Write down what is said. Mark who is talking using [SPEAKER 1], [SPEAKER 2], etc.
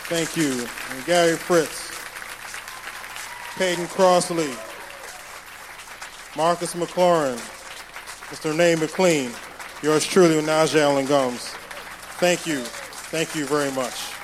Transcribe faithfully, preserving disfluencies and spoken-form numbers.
[SPEAKER 1] Thank you. And Gary Fritz, Peyton Crossley, Marcus McLaurin, Mister Renee McLean, yours truly, Najee Allen Gums. Thank you. Thank you very much.